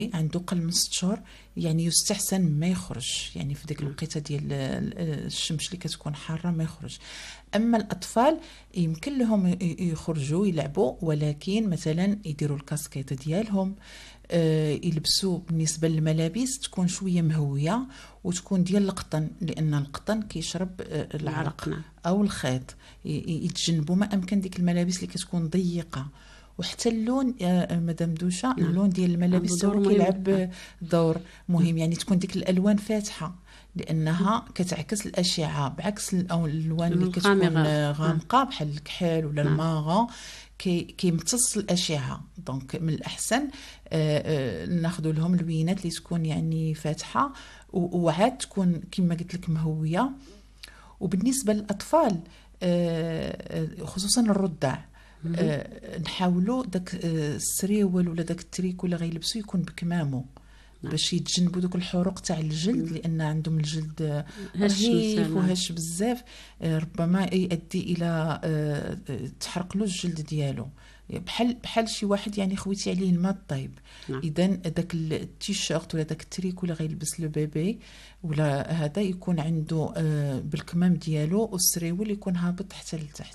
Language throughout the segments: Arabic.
عنده قل من 6 شهور يعني يستحسن ما يخرج، يعني في ديك الوقيته ديال الشمس اللي كتكون حاره ما يخرج. اما الاطفال يمكن لهم يخرجوا يلعبوا، ولكن مثلا يديروا الكاسكيت ديالهم، يلبسوا بالنسبه للملابس تكون شويه مهويه وتكون ديال القطن، لان القطن كيشرب العرق او الخيط. يتجنبوا ما امكن ديك الملابس اللي كتكون ضيقه. وحتى اللون مدام دوشا، اللون ديال الملابس هو كيلعب دور مهم، يعني تكون ديك الالوان فاتحه لانها كتعكس الاشعه، بعكس الالوان اللي كتكون غامقه بحال الكحل ولا الماغون كيمتص الاشعه. دونك من الاحسن ناخذوا لهم اللوينات اللي تكون يعني فاتحه وعاد تكون كما قلت لك مهويه. وبالنسبه للاطفال خصوصا الرضع، نحاولوا داك السريول ولا داك التريكو اللي غيلبسوا يكون بكمامه باش يتجنبوا دوك الحروق تاع الجلد، لان عندهم الجلد رهيف وهش بزاف، ربما يؤدي الى تحرق له الجلد ديالو، بحال شي واحد يعني خويتي عليه الماء الطيب. اذا داك التيشيرت ولا داك التريكو اللي غيلبس لو بيبي ولا هذا يكون عنده بالكمام ديالو، والسريول يكون هابط حتى لتحت.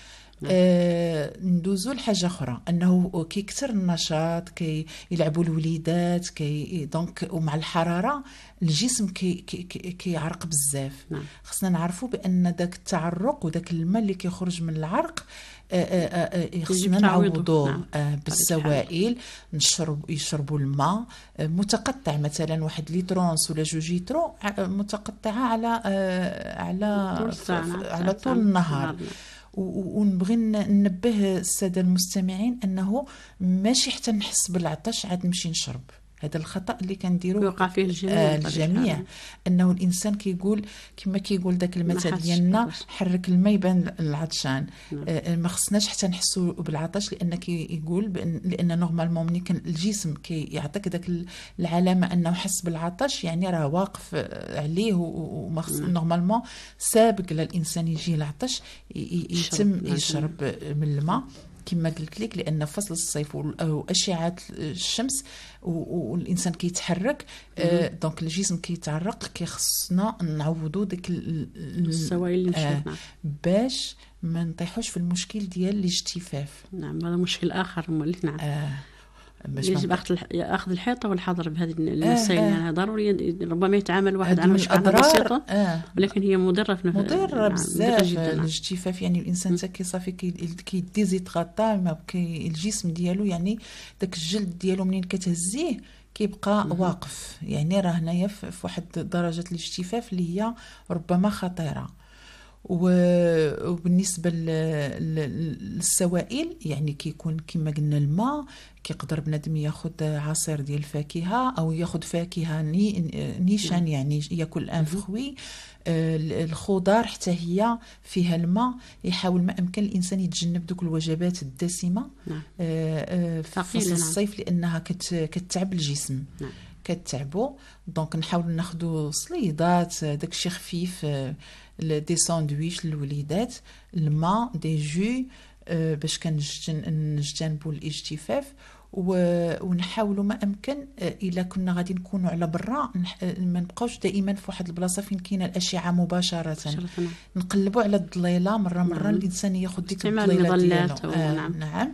ندوزو لحاجه اخرى، انه كيكثر النشاط، يلعبوا الوليدات دونك ومع الحراره الجسم كيعرق بزاف. خصنا نعرفوا بان داك التعرق وداك الماء اللي كيخرج من العرق خصنا نعوضوه بالسوائل. يشربوا الماء متقطع، مثلا 1 لترونس ولا 2 لترو متقطعه على طول النهار. ونبغي ننبه الساده المستمعين انه ماشي حتى نحس بالعطش عاد نمشي نشرب. هذا الخطا اللي كنديرو يوقع فيه الجميع انه الانسان كيقول كما كيقول داك المثل ديالنا حرك الماء يبان العطشان. ما خصناش حتى نحسوا بالعطش، لان كيقول لان نورمالمون ملي كان الجسم كيعطيك داك العلامه انه حس بالعطش، يعني راه واقف عليه وما نورمالمون سابق للانسان يجي العطش يتم يشرب من الماء كما قلت لك، لان فصل الصيف واشعه الشمس والانسان كيتحرك دونك الجسم كيتعرق، كيخصنا نعوضوا ديك السوائل اللي مشينا باش ما نطيحوش في المشكل ديال الاجتفاف. نعم هذا مشكل اخر مولف. نعم يجب اخذ الحيطه والحذر بهذه المسائل. يعني ضروري ربما يتعامل واحد على مشكله بسيطه ولكن هي مضره بزاف الاجتفاف. يعني الانسان حتى كيصافي كيديزيتغاطا، ما الجسم ديالو يعني داك الجلد ديالو منين كتهزيه كيبقى واقف، يعني راه هنايا في واحد درجه الاجتفاف اللي هي ربما خطيره. وبالنسبه للسوائل يعني كيكون كما قلنا الماء، كيقدر بنادم ياخذ عصير ديال الفاكهه او ياخذ فاكهه نيشان، يعني ياكل ان فخوي. الخضار حتى هي فيها الماء، يحاول ما امكن الانسان يتجنب دوك الوجبات الدسمه في فصل الصيف لانها كتعب الجسم. كتعبوا دونك نحاول ناخذوا صليدات داكشي خفيف، دي ساندويش للوليدات، الماء، دي جو باش كنجتنبوا الاجتفاف. ونحاولوا ما امكن الا كنا غادي نكونوا على برا ما نبقاوش دائما في واحد البلاصه فين كاينه الاشعه مباشره. نقلبوا على الظليله مره الانسان ياخذ ديك الظليله ديالو. نعم.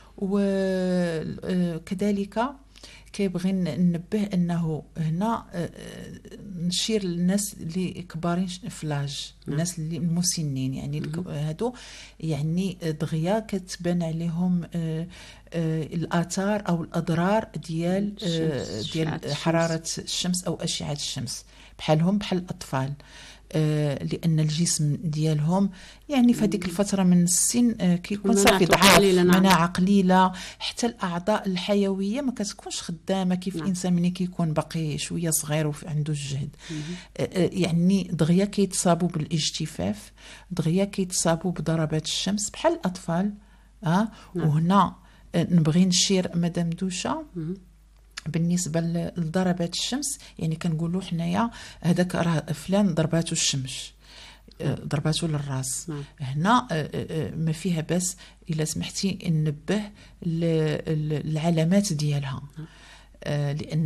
وكذلك كيبغي ننبه انه هنا نشير للناس اللي كبارين فلاج، الناس اللي المسنين، يعني هادو يعني دغيا كتبان عليهم الاثار او الاضرار ديال حراره الشمس او اشعه الشمس، بحال الاطفال، لان الجسم ديالهم يعني في هذيك الفتره من السن كيكون صافي ضعاف، مناعه قليله، حتى الاعضاء الحيويه ما كتكونش خدامه كيف الانسان ملي كيكون باقي شويه صغير وعنده الجهد. يعني دغيا كيتصابوا بالاجتفاف، دغيا كيتصابوا بضربات الشمس بحال الاطفال. وهنا نبغي نشير مدام دوشا بالنسبه لضربات الشمس، يعني كنقولوا حنايا هذاك راه فلان ضرباته الشمس، ضرباته للراس. هنا ما فيها بس الا سمحتي ننبه العلامات ديالها. لأن